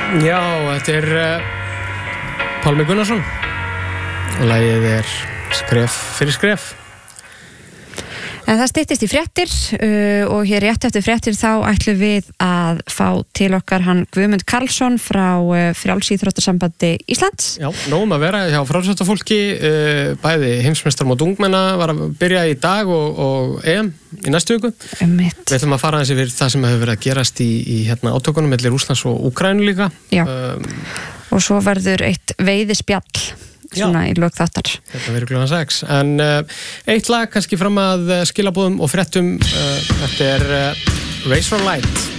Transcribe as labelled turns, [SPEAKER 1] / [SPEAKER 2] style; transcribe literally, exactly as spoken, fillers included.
[SPEAKER 1] Já, þetta er uh, Pálmi Gunnarsson og lagið er Skref fyrir skref.
[SPEAKER 2] En það styttist í fréttir uh, og hér rétt eftir fréttir þá ætlum við að fá til okkar hann Guðmund Karlsson frá uh, Frjálsíþróttasambandi Íslands.
[SPEAKER 1] Já, nógum að vera hjá frjálsíþróttafólki, uh, bæði heimsmeistaramót ungmenna var að byrja í dag og, og E M í næstu viku.
[SPEAKER 2] Einmitt.
[SPEAKER 1] Við ætlum að fara aðeins yfir það sem hefur verið að gerast í, í hérna, átökunum milli Rússlands og Úkraínu líka.
[SPEAKER 2] Já,
[SPEAKER 1] um,
[SPEAKER 2] og svo verður eitt veiðispjall svona Já. Í lok þáttar.
[SPEAKER 1] Þetta verður klukkan sex. En uh, eitt lag kannski fram að uh, skilabúðum og fréttum, uh, þetta er uh, Razor Light.